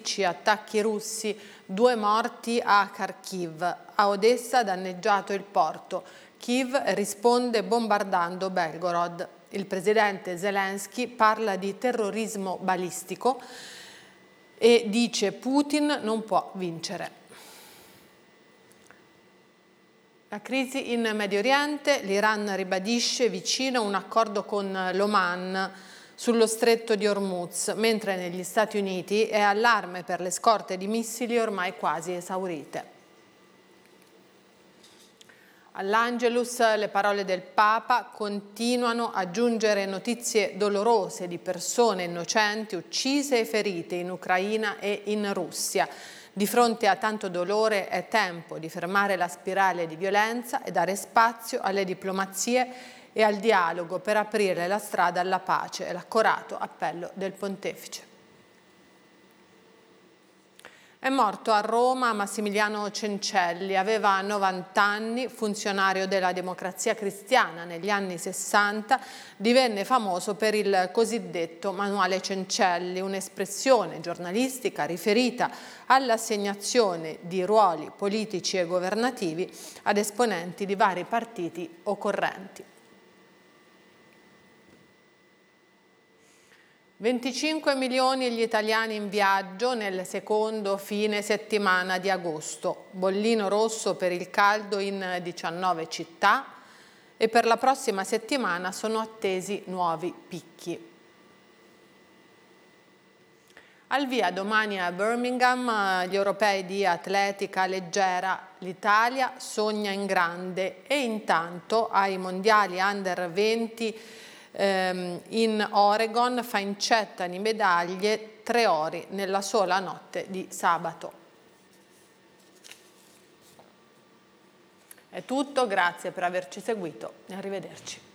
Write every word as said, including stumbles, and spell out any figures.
drammatici attacchi russi, due morti a Kharkiv. A Odessa danneggiato il porto. Kiev risponde bombardando Belgorod. Il presidente Zelensky parla di terrorismo balistico e dice Putin non può vincere. La crisi in Medio Oriente, l'Iran ribadisce vicino un accordo con l'Oman sullo stretto di Hormuz, mentre negli Stati Uniti è allarme per le scorte di missili ormai quasi esaurite. All'Angelus le parole del Papa continuano a giungere notizie dolorose di persone innocenti uccise e ferite in Ucraina e in Russia. Di fronte a tanto dolore è tempo di fermare la spirale di violenza e dare spazio alle diplomazie e al dialogo per aprire la strada alla pace, è l'accorato appello del Pontefice. È morto a Roma Massimiliano Cencelli, aveva novanta anni, funzionario della Democrazia Cristiana. Negli anni sessanta divenne famoso per il cosiddetto Manuale Cencelli, un'espressione giornalistica riferita all'assegnazione di ruoli politici e governativi ad esponenti di vari partiti o correnti. venticinque milioni gli italiani in viaggio nel secondo fine settimana di agosto. Bollino rosso per il caldo in diciannove città e per la prossima settimana sono attesi nuovi picchi. Al via domani a Birmingham gli europei di atletica leggera. L'Italia sogna in grande e intanto ai mondiali under venti in Oregon fa incetta di medaglie, tre ori nella sola notte di sabato. È tutto, grazie per averci seguito e arrivederci.